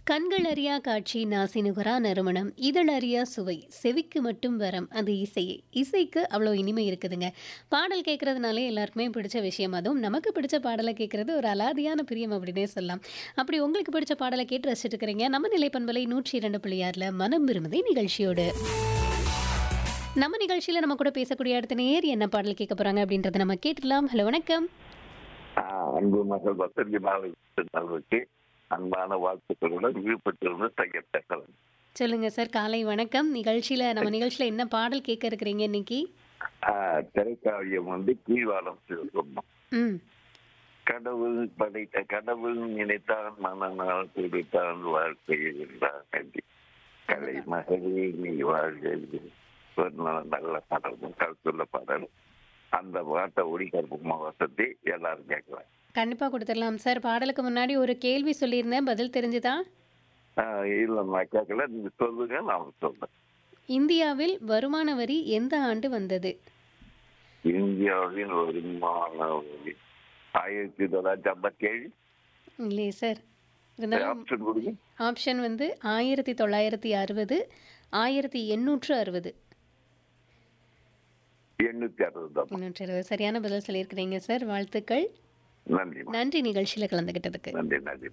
கண்கள் அறியா காட்சி நாசி நுகரா நறுமணம் இதழறியா சுவை செவிக்கு மட்டும் வரம் அது இசையே இசைக்கு அவ்வளோ இனிமை இருக்குதுங்க. பாடல் கேட்கறதுனாலே எல்லாருக்குமே பிடிச்ச விஷயம், அதுவும் நமக்கு பிடிச்ச பாடலை கேட்கறது ஒரு அலாதியான பிரியம் அப்படின்னே சொல்லலாம். அப்படி உங்களுக்கு பிடிச்ச பாடலை கேட்டு ரசிச்சுட்டு இருக்கிறீங்க நம்ம நிலைப்பண்பலை 102.6 மனம் விரும்புதை நிகழ்ச்சியோடு. நம்ம நிகழ்ச்சியில நம்ம கூட பேசக்கூடிய அடுத்த நேர் என்ன பாடல் கேட்க போறாங்க அப்படின்றத நம்ம கேட்டுடலாம். ஹலோ, வணக்கம். அன்பு மகள் வசந்தி மாவட்டத்திற்கு அன்பான வாழ்த்துக்களுடன் விழுப்புரத்திலிருந்து தையல் பேசலாம். சொல்லுங்க சார், காலை வணக்கம். நம்ம நிகழ்ச்சியில என்ன பாடல் கேட்க இருக்கிறீங்க இன்னைக்கு? திரைக்காவியம் கீழ்வாளம் சிவகுமார். ம் கடவுள் படைத்த கடவுள் நினைத்தான் மனநாள் துடித்தான் வாழ்க்கையில் என்றார் நன்றி. கலை மகளே நீ வாழ்க. ஒரு நல்ல பாடல், கருத்துள்ள பாடல். அந்த பாட்டை ஒளிபரப்புமா வசதி எல்லாரும் கேட்கலாம். கண்டிப்பா கொடுத்துடலாம் சார். பாடலுக்கு முன்னாடி ஒரு கேள்வி சொல்லியிருந்தேன், பதில் தெரிஞ்சுதா? இல்ல, நான் கேட்கல, நீங்க சொல்லுங்க, நான் சொல்றேன். இந்தியாவில் வருமான வரி எந்த ஆண்டு வந்தது? இந்தியாவின் வருமான வரி 1957. இல்லையே சார். இருந்தாலும் ஆப்ஷன் கொடுங்க. ஆப்ஷன் 1960, 1860. 860 தான். 860 சரியான பதில் சொல்லியிருக்கிறீங்க சார். வாழ்த்துக்கள். நன்றி. நன்றி நிகழ்ச்சியில் கலந்துகிட்டதுக்கு. நன்றி நன்றி.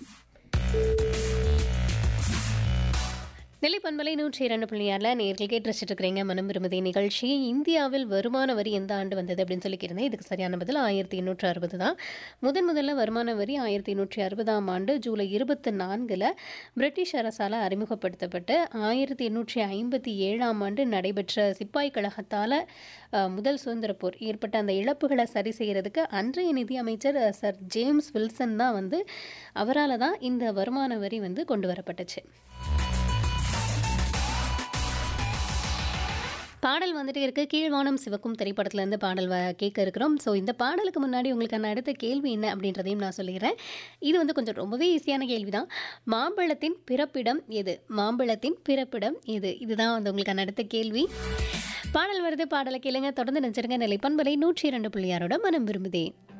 நிலைப்பண்பலை 102.6 நேர்கள் கேட்டு ரசிச்சுட்டு இருக்கிறீங்க மனம் விரும்புதே நிகழ்ச்சி. இந்தியாவில் வருமான வரி எந்த ஆண்டு வந்தது அப்படின்னு சொல்லிக்கிறேன். இதுக்கு சரியான பதில் 1860 தான். முதல்ல வருமான வரி 1860ஆம் ஆண்டு ஜூலை 24 பிரிட்டிஷ் அரசால் அறிமுகப்படுத்தப்பட்டு 1857ஆம் ஆண்டு நடைபெற்ற சிப்பாய் கழகத்தால் முதல் சுதந்திர போர் ஏற்பட்ட அந்த இழப்புகளை சரி செய்கிறதுக்கு அன்றைய நிதி அமைச்சர் சர் ஜேம்ஸ் வில்சன் தான் அவரால் தான் இந்த வருமான வரி கொண்டு வரப்பட்டுச்சு. பாடல் வந்துட்டே இருக்கு. கீழ்வானம் சிவக்கும் திரைப்படத்துலேருந்து பாடல் கேட்க இருக்கிறோம். ஸோ இந்த பாடலுக்கு முன்னாடி உங்களுக்கான அடுத்த கேள்வி என்ன அப்படின்றதையும் நான் சொல்லிடுறேன். இது கொஞ்சம் ரொம்பவே ஈஸியான கேள்வி தான். மாம்பழத்தின் பிறப்பிடம் எது? மாம்பழத்தின் பிறப்பிடம் எது? இதுதான் உங்களுக்கான அடுத்த கேள்வி. பாடல் வருது, பாடலை கேளுங்க. தொடர்ந்து நினைச்சிருங்க. நிலைப்பண்பலை 102.6 மனம் விரும்புதே.